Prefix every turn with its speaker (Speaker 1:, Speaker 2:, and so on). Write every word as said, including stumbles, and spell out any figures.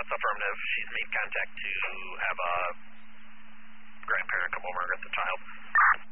Speaker 1: that's affirmative. She's made contact to have a grandparent come over and get the child.